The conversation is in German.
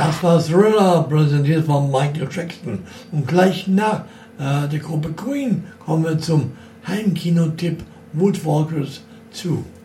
Das war Thriller, präsentiert von Michael Jackson. Und gleich nach der Gruppe Queen kommen wir zum Heimkino-Tipp Woodwalkers 2.